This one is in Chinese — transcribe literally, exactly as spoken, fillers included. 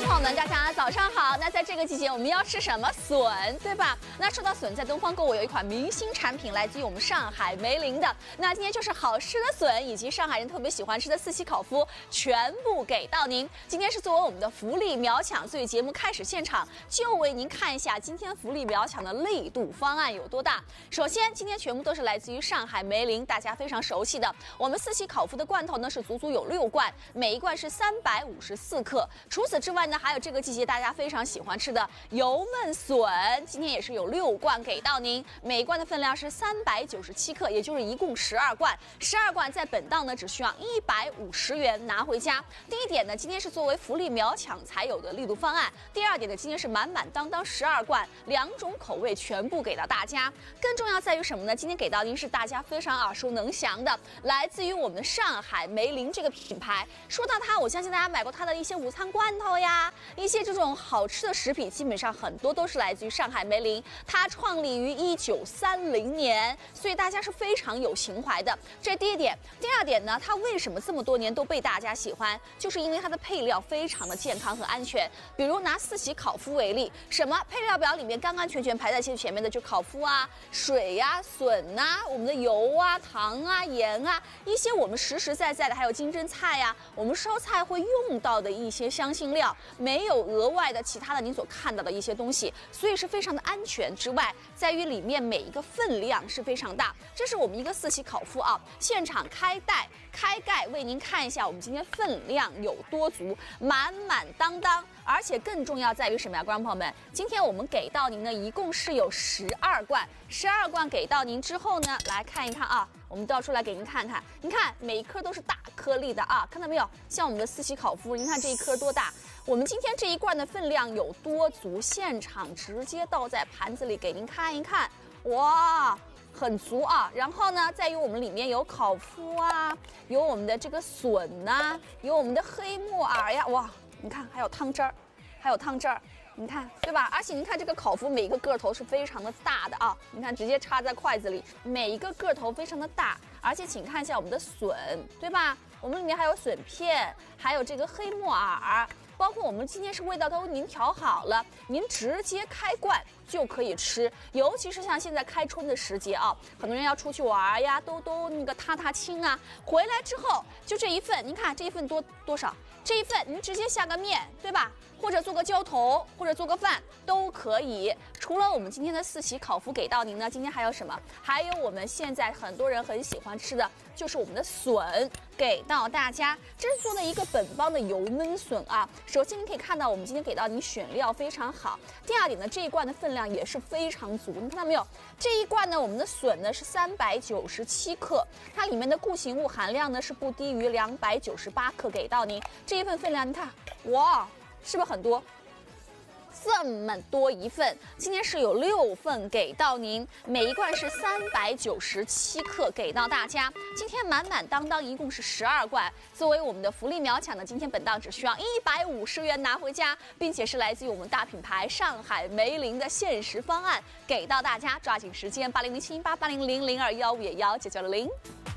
朋友们，大家早上好。那在这个季节，我们要吃什么？笋，对吧？那说到笋，在东方购物有一款明星产品，来自于我们上海梅林的。那今天就是好吃的笋，以及上海人特别喜欢吃的四喜烤麸，全部给到您。今天是作为我们的福利秒抢，所以节目开始现场就为您看一下今天福利秒抢的力度方案有多大。首先，今天全部都是来自于上海梅林，大家非常熟悉的我们四喜烤麸的罐头呢是足足有六罐，每一罐是三百五十四克。除此之外呢，还有这个季节大家非常喜欢吃的油焖笋，今天也是有六罐给到您，每一罐的分量是三百九十七克，也就是一共十二罐。十二罐在本档呢只需要一百五十元拿回家。第一点呢，今天是作为福利秒抢才有的力度方案。第二点呢，今天是满满当当十二罐，两种口味全部给到大家。更重要在于什么呢？今天给到您是大家非常耳熟能详的，来自于我们的上海梅林这个品牌。说到它，我相信大家买过它的一些午餐罐头呀，一些这种好吃的食品，基本上很多都是来自于上海梅林。它创立于一九三零年，所以大家是非常有情怀的。这是第一点。第二点呢，它为什么这么多年都被大家喜欢？就是因为它的配料非常的健康和安全。比如拿四喜烤麸为例，什么配料表里面干干全全排在前面的就烤麸啊、水呀、啊、笋呐、啊、我们的油啊、糖啊、盐啊，一些我们实实在在的，还有金针菜呀、啊，我们烧菜会用到的一些香辛料，没有额外的其他的您所看到的一些东西，所以是非常的安全。之外，在于里面每一个分量是非常大。这是我们一个四喜烤麸啊，现场开袋开盖为您看一下，我们今天分量有多足，满满当当。而且更重要在于什么呀，观众朋友们？今天我们给到您呢，一共是有十二罐，十二罐给到您之后呢，来看一看啊，我们倒出来给您看看，您看每一颗都是大颗粒的啊，看到没有？像我们的四喜烤麸，您看这一颗多大？我们今天这一罐的分量有多足？现场直接倒在盘子里给您看一看，哇！很足啊，然后呢，在于我们里面有烤麸啊，有我们的这个笋呐、啊，有我们的黑木耳呀，哇，你看还有汤汁儿，还有汤汁儿，你看对吧？而且您看这个烤麸每一个个头是非常的大的啊，你看直接插在筷子里，每一个个头非常的大，而且请看一下我们的笋，对吧？我们里面还有笋片，还有这个黑木耳。包括我们今天是味道都您调好了，您直接开罐就可以吃。尤其是像现在开春的时节啊，很多人要出去玩呀，都都那个踏踏青啊，回来之后就这一份，您看这一份多多少？这一份您直接下个面，对吧？或者做个浇头，或者做个饭都可以。除了我们今天的四喜烤麸给到您呢，今天还有什么？还有我们现在很多人很喜欢吃的，就是我们的笋给到大家。这是做的一个本帮的油焖笋啊。首先您可以看到，我们今天给到您选料非常好。第二点呢，这一罐的分量也是非常足，你看到没有？这一罐呢，我们的笋呢是三百九十七克，它里面的固形物含量呢是不低于两百九十八克给到您。这一份分量，你看，哇！是不是很多？这么多一份，今天是有六份给到您，每一罐是三百九十七克给到大家。今天满满当当一共是十二罐，作为我们的福利秒抢呢，今天本档只需要一百五十元拿回家，并且是来自于我们大品牌上海梅林的限时方案给到大家，抓紧时间八零零七八八零零零二幺五幺九九零。